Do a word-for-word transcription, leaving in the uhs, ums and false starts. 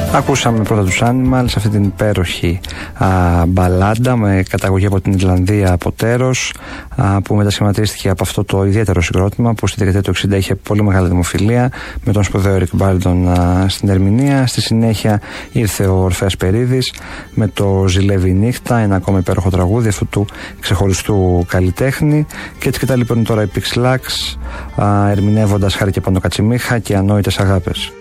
Ακούσαμε πρώτα τους Animals, αυτή την υπέροχη α, μπαλάντα με καταγωγή από την Ιρλανδία, από Τέρος, α, που μετασχηματίστηκε από αυτό το ιδιαίτερο συγκρότημα που στη δεκαετία του εξήντα είχε πολύ μεγάλη δημοφιλία με τον σπουδαίο Ρικ Μπάλτον στην ερμηνεία. Στη συνέχεια ήρθε ο Ορφέας Περίδης με το «Ζηλεύει η νύχτα», ένα ακόμα υπέροχο τραγούδι αυτού του ξεχωριστού καλλιτέχνη. Και έτσι και τα λοιπόν τώρα οι Pixlax, ερμηνεύοντας Χάρη και Παντοκατσιμίχα και Ανόητες Αγάπες.